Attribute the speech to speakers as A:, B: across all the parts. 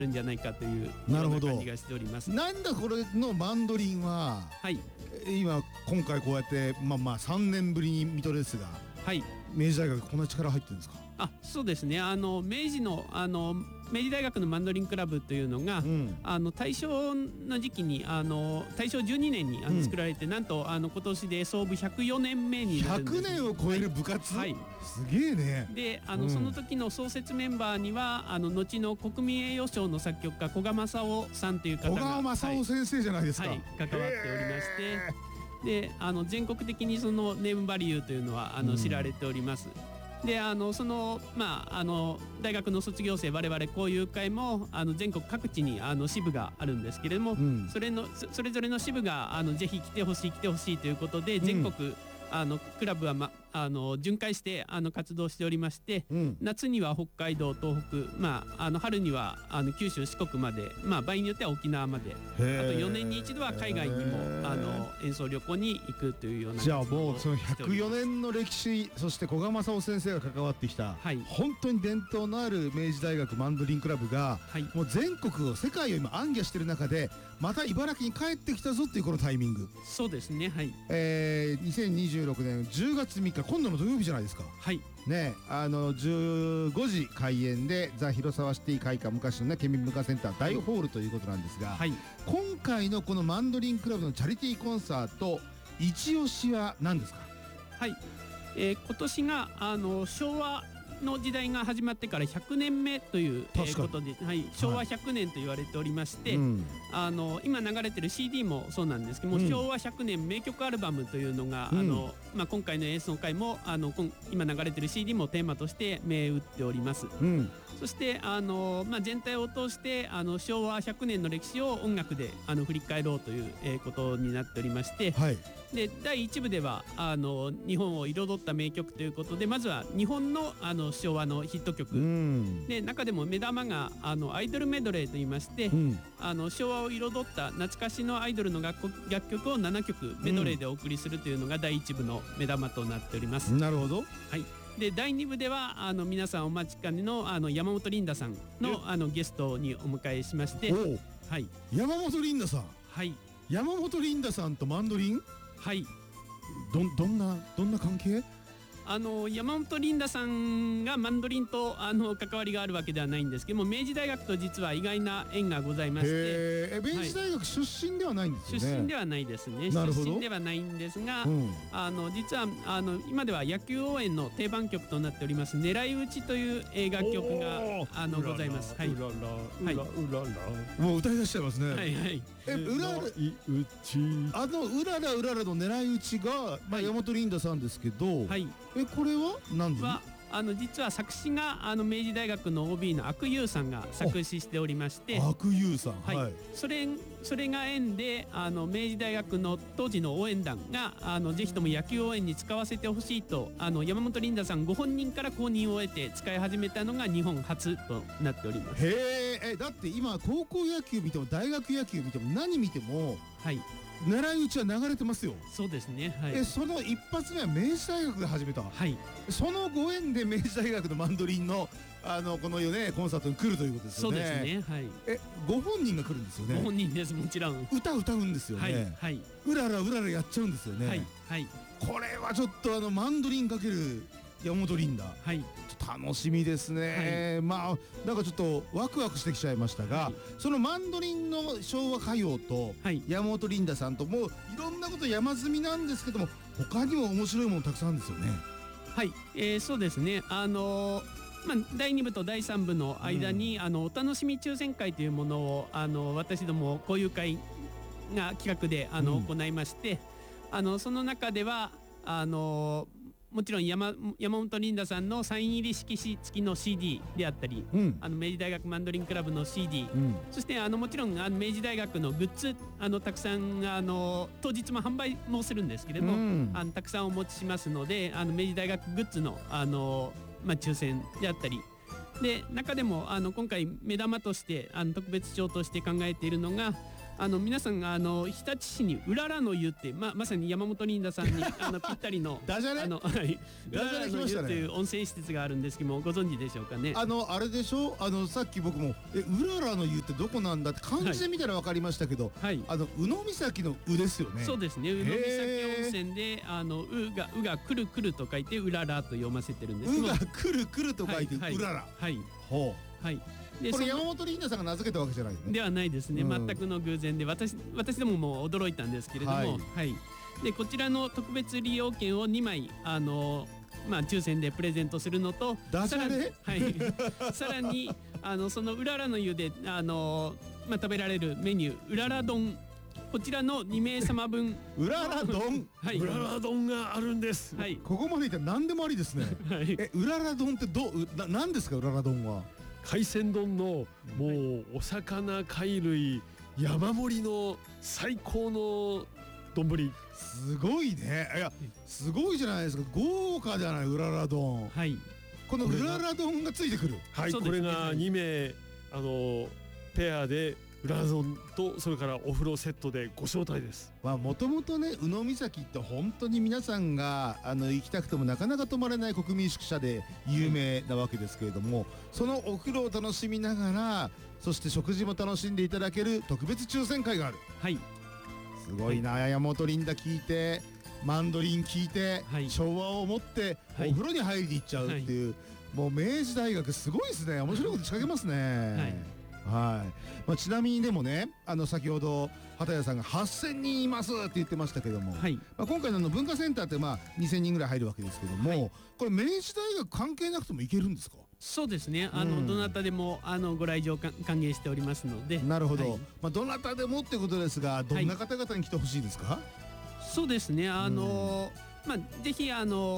A: るんじゃないかというような感じがしております。
B: なんだこれのマンドリンは、はい、今回こうやって3年ぶりに水戸ですが、はい、明治大学こんな力入ってるんですか？
A: そうですね。明治大学のマンドリンクラブというのが、大正の時期に大正12年に作られて、なんと今年で創部104年目になるんです。
B: 100年を超える部活、はい、すげえね。
A: でその時の創設メンバーには後の国民栄誉賞の作曲家古賀正夫さんという方が、
B: 古賀正夫先生じゃないですか、
A: はい、関わっておりまして、で全国的にそのネームバリューというのは知られております。で大学の卒業生我々交友会も全国各地に支部があるんですけれども、それぞれの支部がぜひ来てほしいということで、全国クラブは、巡回して活動しておりまして、夏には北海道東北、春には九州四国まで、場合によっては沖縄まで、あと4年に一度は海外にも演奏旅行に行くというような。
B: じゃあもうその104年の歴史、そして古賀正夫先生が関わってきた、はい、本当に伝統のある明治大学マンドリンクラブが、はい、もう全国を世界を今行脚してる中で、また茨城に帰ってきたぞっていうこのタイミング。
A: そうですね、はい。
B: 2026年10月3日、今度の土曜日じゃないですか。はい。ね、15時開演でザ・広沢シティ会館、昔のね県民文化センター大ホールということなんですが、はい、今回のこのマンドリンクラブのチャリティーコンサート、一押しは何ですか？
A: はい、今年が昭和の時代が始まってから100年目ということで、はい、昭和100年と言われておりまして、今流れてる CD もそうなんですけども、昭和100年名曲アルバムというのが、今回の演奏会も今流れてる CD もテーマとして銘打っております。そして全体を通して昭和100年の歴史を音楽で振り返ろうということになっておりまして、はい、で第1部では日本を彩った名曲ということで、まずは日本の昭和のヒット曲で、中でも目玉がアイドルメドレーといいまして、昭和を彩った懐かしのアイドルの楽曲を7曲メドレーでお送りするというのが第1部の目玉となっております。
B: なるほど。
A: はい。で第2部では皆さんお待ちかねの山本リンダさんのゲストにお迎えしまして、はい、
B: 山本リンダさん、はい、山本リンダさんとマンドリン、はい、どんな関係？
A: 山本リンダさんがマンドリンと関わりがあるわけではないんですけども、明治大学と実は意外な縁がございまして。
B: 明治大学出身ではないんですよね。
A: 出身ではないですね。出身ではないんですが、実は今では野球応援の定番曲となっております狙い撃ちという楽曲がございます。はい。
B: もう歌い出しちゃいますね。
A: はいはい。
B: うららの狙い撃ちが山本リンダさんですけど、はい。これは何で？
A: 実は作詞が明治大学の OB の阿久悠さんが作詞しておりまして、
B: 阿久悠さん、
A: はい、それが縁で明治大学の当時の応援団がぜひとも野球応援に使わせてほしいと山本リンダさんご本人から公認を得て使い始めたのが日本初となっております。
B: だって今高校野球見ても大学野球見ても何見ても、はい、狙い撃ちは流れてますよ。
A: そうですね、はい、
B: その一発目は明治大学が始めた、はい、そのご縁で明治大学のマンドリンのこのねコンサートに来るということですよね。
A: そうですね、はい、
B: ご本人が来るんですよね。
A: ご本人です、もちろん
B: 歌うんですよね。はい、はい、うららやっちゃうんですよね。はい、はい、これはちょっとマンドリンかける山本リンダ、はい、楽しみですね。はい、なんかちょっとワクワクしてきちゃいましたが、はい、そのマンドリンの昭和歌謡と山本リンダさんともういろんなこと山積みなんですけども、他にも面白いものたくさんあるんですよね。
A: はい、そうですね。第2部と第3部の間に、お楽しみ抽選会というものを私ども交友会が企画で行いまして、その中ではもちろん山本リンダさんのサイン入り色紙付きの CD であったり、明治大学マンドリンクラブの CD、そしてもちろん明治大学のグッズたくさん当日も販売もするんですけれども、たくさんお持ちしますので明治大学グッズの抽選であったりで、中でも今回目玉として特別賞として考えているのが皆さんが日立市にうららの湯って、まさに山本リンダさんにぴったりの
B: ダジャレ
A: うららの湯という温泉施設があるんですけども、ご存知でしょうかね。
B: あれでしょ、さっき僕もうららの湯ってどこなんだって漢字で見たら分かりましたけど、宇野岬のうですよね。
A: そうですね、宇野岬温泉でうがくるくると書いてうららと読ませてるんですけど、
B: うがくるくると書いてうらら。
A: はい、
B: ほう、
A: はい。
B: これ山本リンダさんが名付けたわけじゃないよね。
A: ではないですね、全くの偶然で、私でももう驚いたんですけれども、でこちらの特別利用券を2枚抽選でプレゼントするのと、
B: さら
A: にそのうららの湯で食べられるメニューうらら丼、こちらの2名様分
B: うらら丼
C: うらら丼があるんです。
B: ここまでいったら何でもありですね。うらら丼って何ですか？うらら丼は
C: 海鮮丼のもうお魚貝類山盛りの最高の丼。
B: すごいね。いやすごいじゃないですか。豪華じゃない、うらら丼。このうらら丼がついてくる。
C: これが2名ペアでうらら丼と、それからお風呂セットでご招待です。
B: もともとね、宇野岬って本当に皆さんが行きたくてもなかなか泊まれない国民宿舎で有名なわけですけれども、そのお風呂を楽しみながら、そして食事も楽しんでいただける特別抽選会がある。すごいな。山本リンダ聞いて、マンドリン聞いて、昭和を持ってお風呂に入りに行っちゃうっていう、もう明治大学すごいですね。面白いこと仕掛けますね。ちなみにでもね、先ほど畑谷さんが8000人いますって言ってましたけども、今回の文化センターって2000人ぐらい入るわけですけども、これ明治大学関係なくても行けるんですか？
A: そうですね、どなたでもご来場歓迎しておりますので。
B: なるほど、どなたでもってことですが、どんな方々に来てほしいですか？
A: そうですね、ぜひ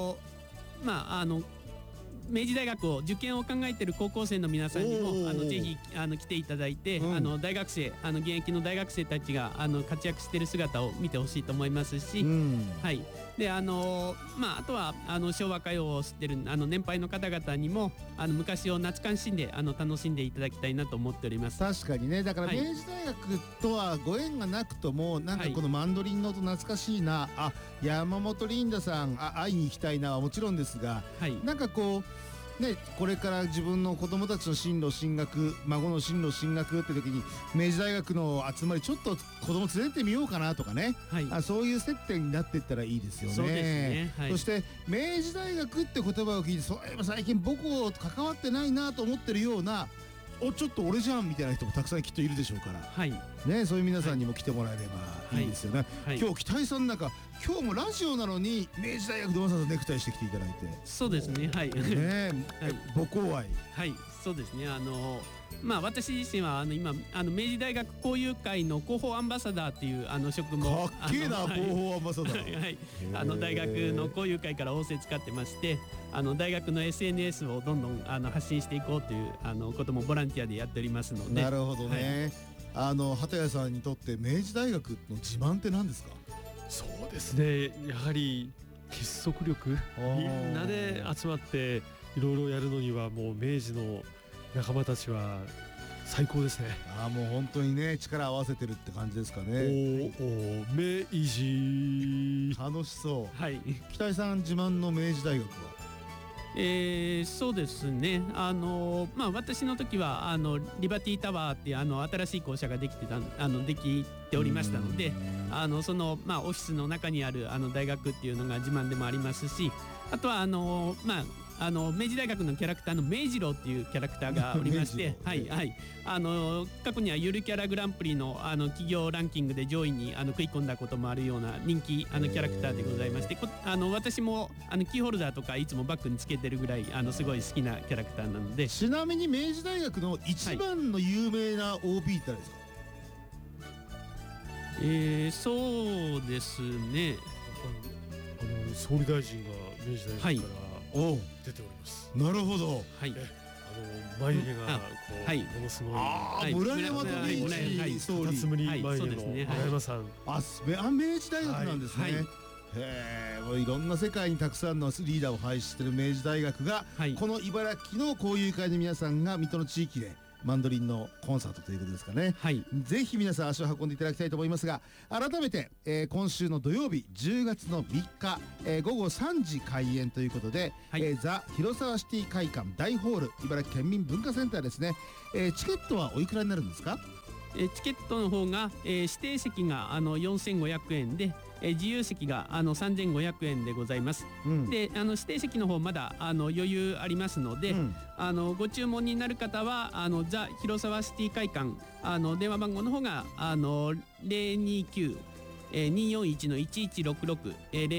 A: 明治大学を受験を考えている高校生の皆さんにもぜひ来ていただいて、大学生現役の大学生たちが活躍している姿を見てほしいと思いますし、であとは昭和歌謡を知ってる年配の方々にも昔を懐かしんで楽しんでいただきたいなと思っております。
B: 確かにね、だから明治大学とはご縁がなくとも、なんかこのマンドリンの音懐かしいな、山本リンダさん会いに行きたいなはもちろんですが、なんかこうね、これから自分の子供たちの進路進学、孫の進路進学って時に明治大学の集まりちょっと子供連れてみようかなとかね、そういう接点になっていったらいいですよね。
A: そうですね、
B: そして明治大学って言葉を聞いて、そういえば最近僕を関わってないなと思ってるような、ちょっと俺じゃんみたいな人もたくさんきっといるでしょうから、ね、そういう皆さんにも来てもらえればいいですよね。今日北井さんなんか、今日もラジオなのに明治大学でわざわざネクタイしてきていただいて。
A: そうですね、
B: 母校愛。
A: そうですね、私自身は今明治大学交友会の広報アンバサダーっていう職も
B: かっけえな、広報アンバサダー
A: 大学の交友会から仰せ使ってまして、大学の SNS をどんどん発信していこうということもボランティアでやっておりますので。
B: なるほどね、畑谷さんにとって明治大学の自慢って何ですか？
C: そうですね、やはり結束力、みんなで集まっていろいろやるのには、もう明治の仲間たちは最高ですね。
B: もう本当にね、力を合わせてるって感じですかね。
C: 明治
B: 楽しそう。北井さん自慢の明治大学は？
A: そうですね、私の時はリバティタワーっていう新しい校舎ができておりましたので、そのオフィスの中にある大学っていうのが自慢でもありますし、あとは明治大学のキャラクターの明治郎っていうキャラクターがおりまして過去にはゆるキャラグランプリの企業ランキングで上位に食い込んだこともあるような人気キャラクターでございまして、私もキーホルダーとかいつもバッグにつけてるぐらいすごい好きなキャラクターなので。
B: ちなみに明治大学の一番の有名な OB って誰ですか？
A: そうですね、
C: 総理大臣が明治大学から出ております。
B: なるほど。
C: 眉毛がものすごい
B: 村山富一総理、
C: 辰巳眉毛の村山さん。
B: 明治大学なんですね。いろんな世界にたくさんのリーダーを輩出している明治大学が、この茨城の交友会の皆さんが水戸の地域でマンドリンのコンサートということですかね。
A: はい、
B: ぜひ皆さん足を運んでいただきたいと思いますが、改めて、今週の土曜日10月の3日、午後3時開演ということで、
A: はい、
B: ザ・広沢シティ会館大ホール茨城県民文化センターですね。チケットはおいくらになるんですか？
A: チケットの方が、指定席が4500円で、自由席が3500円でございます。で指定席の方まだ余裕ありますので、ご注文になる方はザ・広沢シティ会館電話番号の方が029-241-1166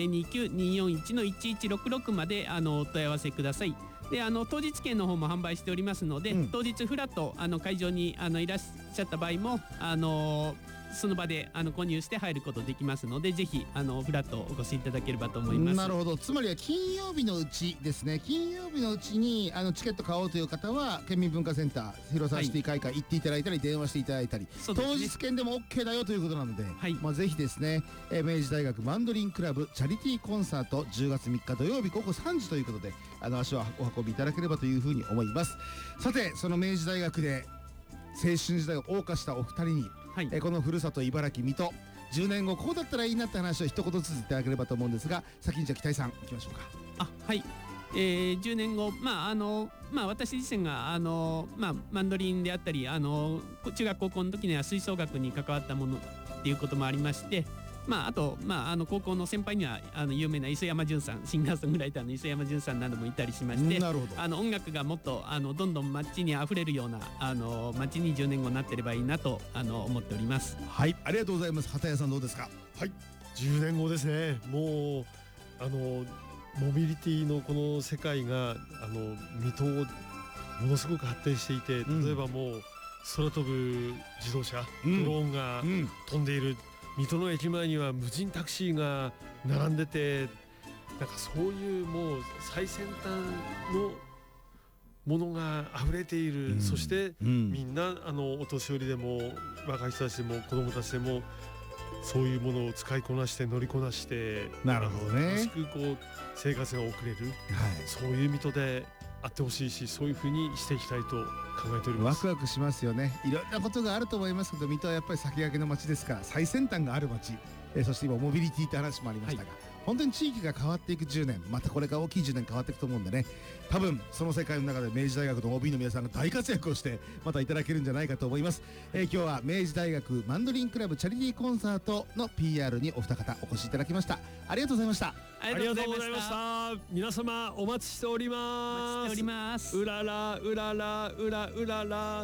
A: 029-241-1166までお問い合わせください。で当日券の方も販売しておりますので、当日フラッと会場にいらっしゃった場合もその場で購入して入ることできますので、ぜひフラッとお越しいただければと思います。
B: なるほど。つまりは金曜日のうちですね。金曜日のうちにチケット買おうという方は県民文化センター広沢シティ会館行っていただいたり、電話していただいたり、当日券でも OK だよということなので、ぜひですね、明治大学マンドリンクラブチャリティーコンサート10月3日土曜日午後3時ということで足をお運びいただければというふうに思います。さて、その明治大学で青春時代を謳歌したお二人に、このふるさと茨城水戸10年後こうだったらいいなって話を一言ずついただければと思うんですが、先にじゃあ北井さんいきましょうか。
A: はい、10年後私自身がマンドリンであったり中学高校の時には吹奏楽に関わったものっていうこともありまして、あと、高校の先輩には有名な磯山潤さん、シンガーソングライターの磯山潤さんなどもいたりしまして、音楽がもっとどんどん街にあふれるような街に10年後になってればいいなと思っております。
B: はい、ありがとうございます。畑谷さんどうですか？
C: はい、10年後ですね。もうモビリティのこの世界が水戸をものすごく発展していて、例えばもう空飛ぶ自動車、ドローンが飛んでいる、水戸の駅前には無人タクシーが並んでて、なんかそういうもう最先端のものが溢れている、そしてみんなお年寄りでも若い人たちでも子どもたちでもそういうものを使いこなして乗りこなして、
B: なるほどね、
C: 楽しくこう生活が送れる、そういう水戸であってほしいし、そういうふうにしていきたいと考えております。
B: ワクワクしますよね。いろんなことがあると思いますけど、水戸はやっぱり先駆けの街ですから、最先端がある街、そして今モビリティって話もありましたが、本当に地域が変わっていく10年、またこれから大きい10年変わっていくと思うんでね、多分その世界の中で明治大学の OB の皆さんが大活躍をしてまたいただけるんじゃないかと思います。今日は明治大学マンドリンクラブチャリティーコンサートの PR にお二方お越しいただきました。ありがとうございました。
A: ありがとうございました。
C: 皆様お待ちしております。
A: お待ちしております。
C: うららうららうらうらら。